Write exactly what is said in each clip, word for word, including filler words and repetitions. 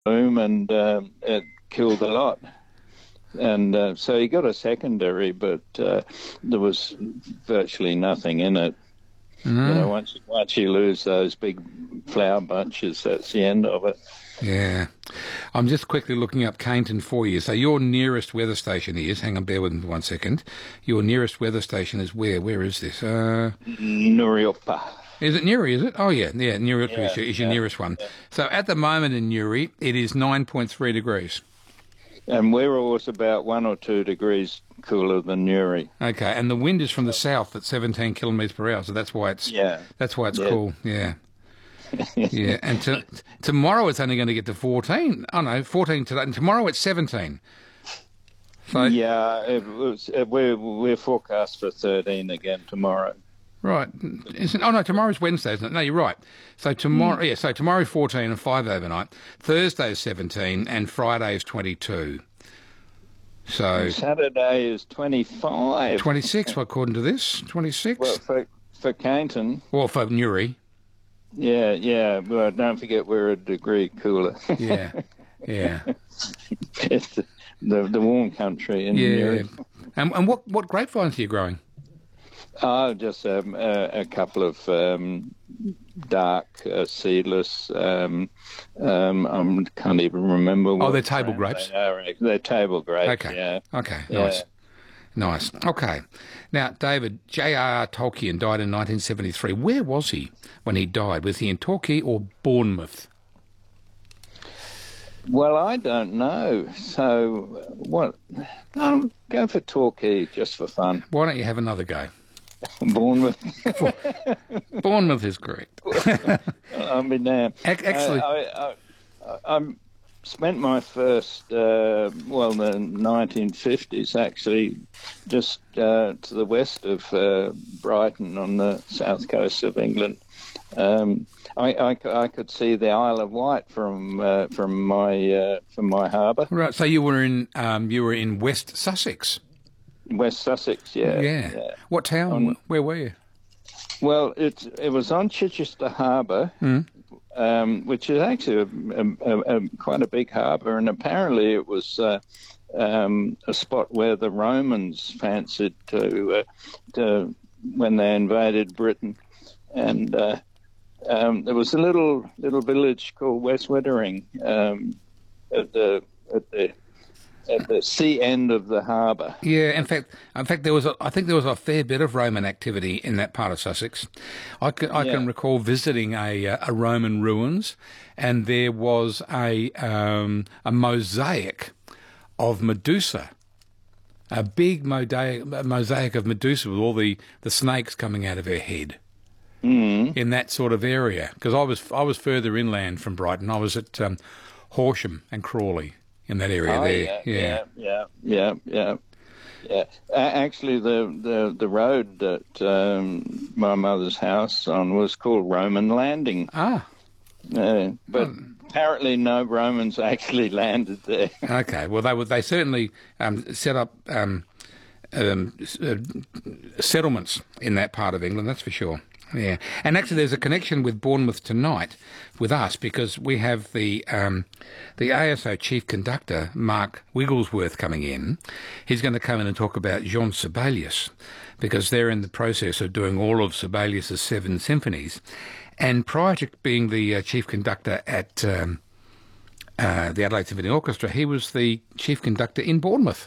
boom, and um, it killed a lot. And uh, so he got a secondary, but uh, there was virtually nothing in it. Mm. You know, once once you lose those big flower bunches, that's the end of it. Yeah. I'm just quickly looking up Cainton for you. So your nearest weather station is, hang on, bear with me one second. Your nearest weather station is where? Where is this? Uh, Nuriopa. Is it Newry, is it? Oh, yeah, yeah, Newry yeah, is, your, is your yeah, nearest one. Yeah. So at the moment in Newry, it is nine point three degrees. And we're always about one or two degrees cooler than Newry. Okay, and the wind is from the south at seventeen kilometres per hour, so that's why it's yeah. that's why it's yeah. cool, yeah. yeah, and to, tomorrow it's only going to get to fourteen. Oh, no, fourteen today, and tomorrow it's seventeen. So, yeah, it was, it, we're, we're forecast for thirteen again tomorrow. Right. Isn't, oh, no, tomorrow's Wednesday, isn't it? No, you're right. So tomorrow, mm. yeah, so tomorrow's fourteen and five overnight. Thursday's seventeen and Friday's twenty-two. So and Saturday is twenty-five. twenty-six, according to this. twenty-six. Well, for, for Cainton. Well, for Newry. Yeah, yeah. Well, don't forget we're a degree cooler. yeah, yeah. It's the, the, the warm country in yeah. Newry. And, and what, what grapevines are you growing? Oh, just um, a, a couple of um, dark, uh, seedless. Um, um, I can't even remember. What oh, they're table grapes. They are. They're table grapes. Okay. Yeah. Okay. Yeah. Nice. Nice. Okay. Now, David, J R R Tolkien died in nineteen seventy-three. Where was he when he died? Was he in Torquay or Bournemouth? Well, I don't know. So, what? I'll go for Torquay just for fun. Why don't you have another go? Bournemouth. Bournemouth is correct. I mean, damn. Actually, I, I, I, I spent my first, uh, well, the nineteen fifties actually, just uh, to the west of uh, Brighton on the south coast of England. Um, I, I, I could see the Isle of Wight from uh, from my uh, from my harbour. Right. So you were in um, you were in West Sussex. West Sussex, yeah. Yeah. yeah. What town? On, Where were you? Well, it it was on Chichester Harbour, mm. um, which is actually a, a, a, quite a big harbour, and apparently it was uh, um, a spot where the Romans fancied to, uh, to when they invaded Britain, and uh, um, there was a little little village called West Wettering um, at the at the at the sea end of the harbour. Yeah, in fact, in fact, there was a, I think there was a fair bit of Roman activity in that part of Sussex. I can, I yeah. can recall visiting a a Roman ruins, and there was a um, a mosaic of Medusa, a big mosaic mosaic of Medusa with all the, the snakes coming out of her head. Mm. In that sort of area, because I was I was further inland from Brighton. I was at um, Horsham and Crawley. In that area oh, there, yeah, yeah, yeah, yeah, yeah. yeah. Uh, actually, the, the, the road that um, my mother's house on was called Roman Landing. Ah. Uh, but oh. apparently no Romans actually landed there. Okay, well, they were, they certainly um, set up um, um, uh, settlements in that part of England, that's for sure. Yeah, and actually there's a connection with Bournemouth tonight with us because we have the um, the A S O chief conductor, Mark Wigglesworth, coming in. He's going to come in and talk about Jean Sibelius because they're in the process of doing all of Sibelius's seven symphonies. And prior to being the uh, chief conductor at um, uh, the Adelaide Symphony Orchestra, he was the chief conductor in Bournemouth.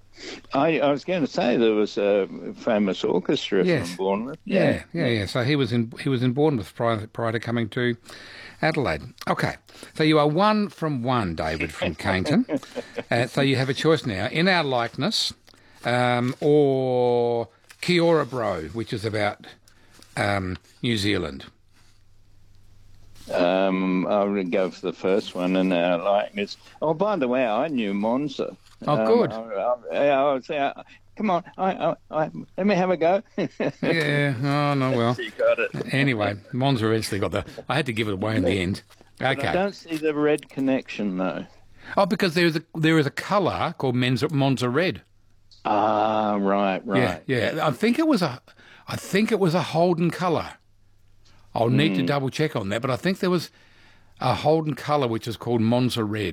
I, I was going to say there was a famous orchestra yes. from Bournemouth. Yeah. yeah, yeah, yeah. So he was in he was in Bournemouth prior prior to coming to Adelaide. Okay, so you are one from one, David from Cainton. uh, so you have a choice now: In Our Likeness, um, or Kia ora Bro, which is about um, New Zealand. Um, I would go for the first one, In Our Likeness. Oh, by the way, I knew Monza. Oh, good. Um, I, I, I would say, uh, come on, I, I, I, let me have a go. yeah, oh, no, well. You got it. Anyway, Monza eventually got the... I had to give it away in the end. Okay. But I don't see the red connection, though. Oh, because there is a, there is a colour called Monza, Monza Red. Ah, right, right. Yeah, yeah. I think it was a, I think it was a Holden colour. I'll need mm. to double check on that, but I think there was... a Holden colour which is called Monza Red.